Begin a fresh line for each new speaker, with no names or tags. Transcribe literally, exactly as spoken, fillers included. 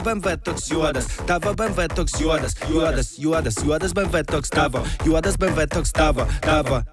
B M W toks juodas, tavo B M W toks juodas, juodas, juodas, juodas B M W toks tavo, juodas B M W toks tavo, tavo,